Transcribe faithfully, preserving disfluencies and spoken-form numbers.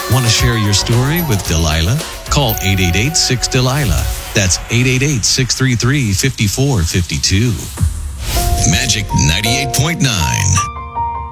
Want to share your story with Delilah? Call eight eight eight, six, Delilah. That's eight eight eight, six three three, five four five two. Magic ninety-eight point nine.